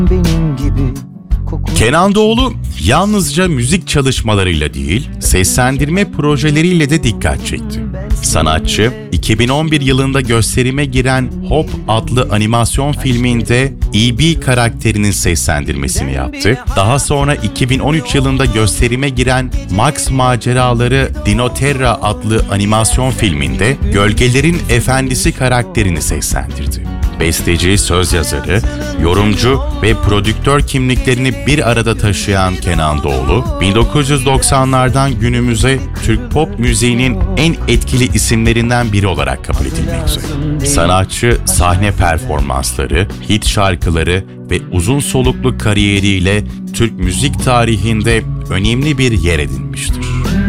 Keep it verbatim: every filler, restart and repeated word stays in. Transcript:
benim gibi. Kenan Doğulu yalnızca müzik çalışmalarıyla değil, seslendirme projeleriyle de dikkat çekti. Sanatçı, iki bin on bir yılında gösterime giren Hop adlı animasyon filminde E B karakterinin seslendirmesini yaptı. Daha sonra iki bin on üç yılında gösterime giren Max Maceraları Dinoterra adlı animasyon filminde Gölgelerin Efendisi karakterini seslendirdi. Besteci, söz yazarı, yorumcu ve prodüktör kimliklerini bir arada taşıyan Kenan Doğulu, bin dokuz yüz doksanlardan günümüze Türk pop müziğinin en etkili isimlerinden biri olarak kabul edilmekte. Sanatçı, sahne performansları, hit şarkıları ve uzun soluklu kariyeriyle Türk müzik tarihinde önemli bir yer edinmiştir.